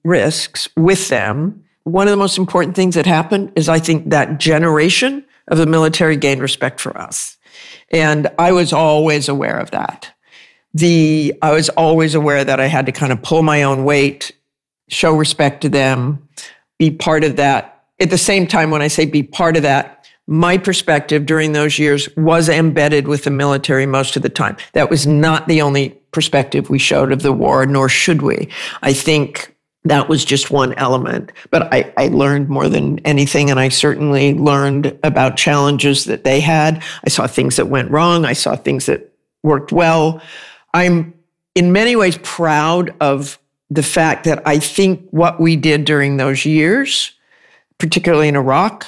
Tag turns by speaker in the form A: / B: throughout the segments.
A: risks with them. One of the most important things that happened is I think that generation of the military gained respect for us. And I was always aware of that. I was always aware that I had to kind of pull my own weight, show respect to them, be part of that. At the same time, when I say be part of that, my perspective during those years was embedded with the military most of the time. That was not the only perspective we showed of the war, nor should we. I think that was just one element. But I learned more than anything, and I certainly learned about challenges that they had. I saw things that went wrong. I saw things that worked well. I'm in many ways proud of the fact that I think what we did during those years, particularly in Iraq,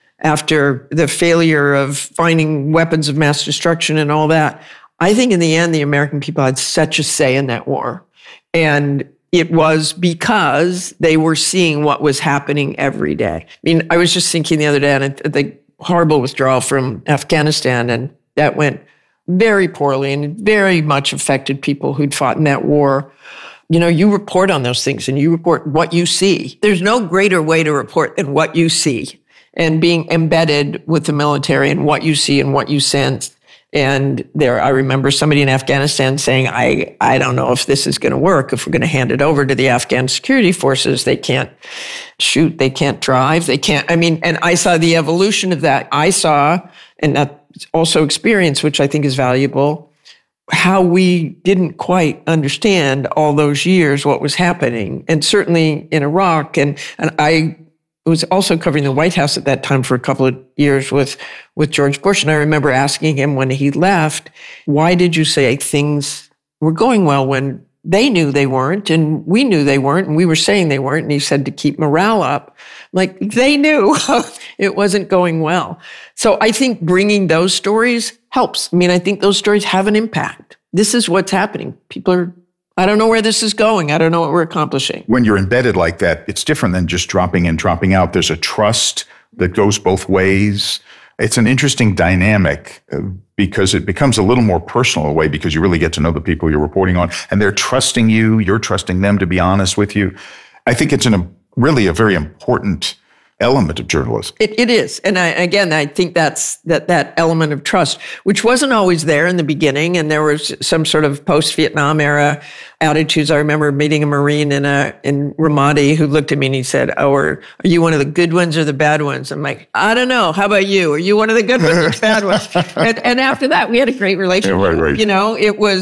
A: after the failure of finding weapons of mass destruction and all that, I think in the end, the American people had such a say in that war. And it was because they were seeing what was happening every day. I mean, I was just thinking the other day, and the horrible withdrawal from Afghanistan, and that went very poorly and very much affected people who'd fought in that war. You know, you report on those things and you report what you see. There's no greater way to report than what you see. And being embedded with the military and what you see and what you sense. And I remember somebody in Afghanistan saying, I don't know if this is going to work. If we're going to hand it over to the Afghan security forces, they can't shoot, they can't drive, they can't. And I saw the evolution of that. I saw, and that also experience, which I think is valuable, how we didn't quite understand all those years what was happening. And certainly in Iraq, and I was also covering the White House at that time for a couple of years with George Bush. And I remember asking him when he left, why did you say things were going well when they knew they weren't and we knew they weren't and we were saying they weren't? And he said to keep morale up. Like, they knew it wasn't going well. So I think bringing those stories helps. I think those stories have an impact. This is what's happening. People are, I don't know where this is going. I don't know what we're accomplishing.
B: When you're embedded like that, it's different than just dropping in, dropping out. There's a trust that goes both ways. It's an interesting dynamic because it becomes a little more personal in a way because you really get to know the people you're reporting on and they're trusting you. You're trusting them to be honest with you. I think it's really a very important element of journalism.
A: It is. And I think that's that element of trust, which wasn't always there in the beginning. And there was some sort of post-Vietnam era attitudes. I remember meeting a Marine in Ramadi who looked at me and he said, are you one of the good ones or the bad ones? I'm like, I don't know. How about you? Are you one of the good ones or the bad ones? And after that, we had a great relationship. Yeah, right. You know,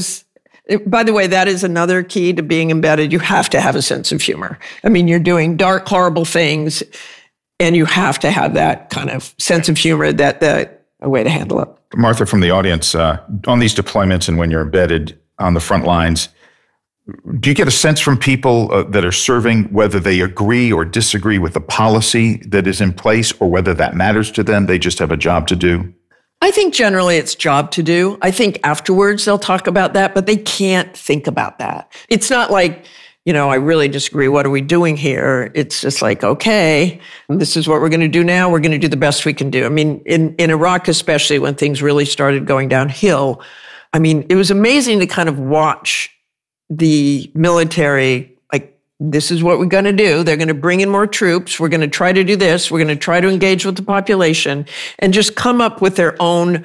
A: by the way, that is another key to being embedded. You have to have a sense of humor. You're doing dark, horrible things, and you have to have that kind of sense of humor, a way to handle it.
B: Martha, from the audience, on these deployments and when you're embedded on the front lines, do you get a sense from people that are serving whether they agree or disagree with the policy that is in place or whether that matters to them? They just have a job to do?
A: I think generally it's job to do. I think afterwards they'll talk about that, but they can't think about that. It's not like, I really disagree. What are we doing here? It's just like, okay, this is what we're going to do now. We're going to do the best we can do. In Iraq, especially when things really started going downhill, it was amazing to kind of watch the military, like, this is what we're going to do. They're going to bring in more troops. We're going to try to do this. We're going to try to engage with the population and just come up with their own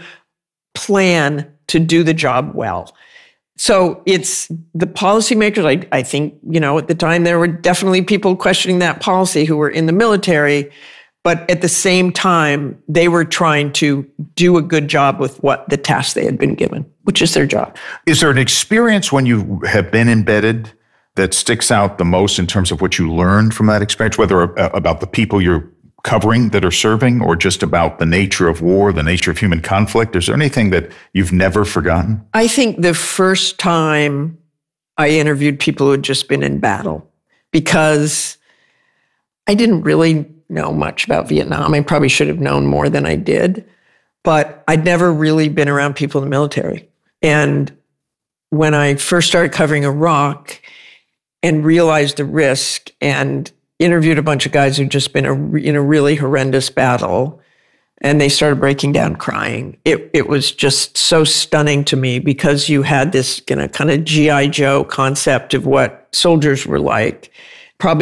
A: plan to do the job well. So it's the policymakers. I think, at the time there were definitely people questioning that policy who were in the military, but at the same time, they were trying to do a good job with what the task they had been given, which is their job.
B: Is there an experience when you have been embedded that sticks out the most in terms of what you learned from that experience, whether about the people you're covering that are serving or just about the nature of war, the nature of human conflict? Is there anything that you've never forgotten?
A: I think the first time I interviewed people who had just been in battle, because I didn't really know much about Vietnam. I probably should have known more than I did, but I'd never really been around people in the military. And when I first started covering Iraq and realized the risk and interviewed a bunch of guys who'd just been in a really horrendous battle, and they started breaking down crying. It was just so stunning to me because you had this kind of G.I. Joe concept of what soldiers were like.